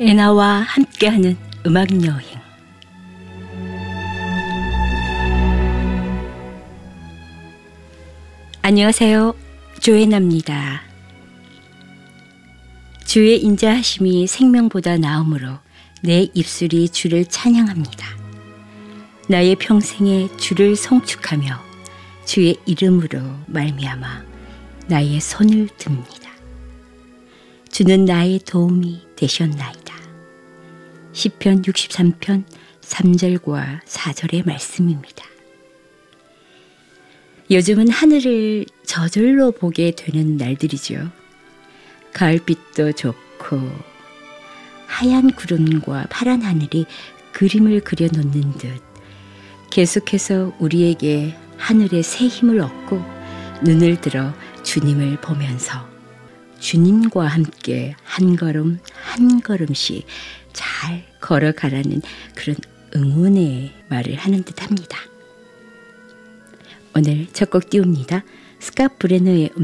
애나와 함께하는 음악여행. 안녕하세요. 조애나입니다. 주의 인자하심이 생명보다 나음으로 내 입술이 주를 찬양합니다. 나의 평생에 주를 성축하며 주의 이름으로 말미암아 나의 손을 듭니다. 주는 나의 도움이 되셨나이다. 시편 63편 3절과 4절의 말씀입니다. 요즘은 하늘을 저절로 보게 되는 날들이죠. 가을빛도 좋고 하얀 구름과 파란 하늘이 그림을 그려놓는 듯 계속해서 우리에게 하늘의 새 힘을 얻고 눈을 들어 주님을 보면서 주님과 함께 한 걸음 한 걸음씩 잘 걸어가라는 그런 응원의 말을 하는 듯합니다. 오늘 첫 곡 띄웁니다. 스캇 브레너의